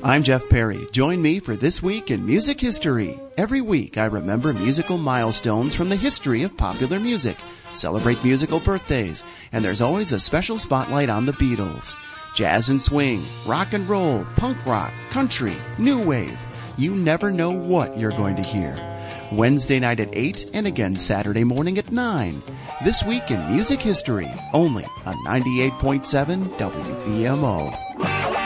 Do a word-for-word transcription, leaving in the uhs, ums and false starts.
I'm Jeff Perry. Join me for This Week in Music History. Every week I remember musical milestones from the history of popular music, celebrate musical birthdays, and there's always a special spotlight on the Beatles. Jazz and swing, rock and roll, punk rock, country, new wave. You never know what you're going to hear. Wednesday night at eight and again Saturday morning at nine. This Week in Music History, only on ninety-eight point seven W V M O.